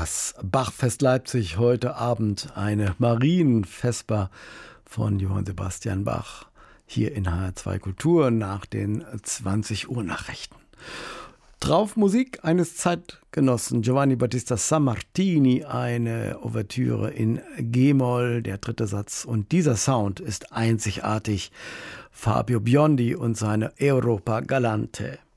Das Bachfest Leipzig heute Abend, eine Marienvesper von Johann Sebastian Bach, hier in HR2 Kultur nach den 20 Uhr Nachrichten. Drauf Musik eines Zeitgenossen, Giovanni Battista Sammartini, eine Ouvertüre in G-Moll, der dritte Satz. Und dieser Sound ist einzigartig. Fabio Biondi und seine Europa Galante.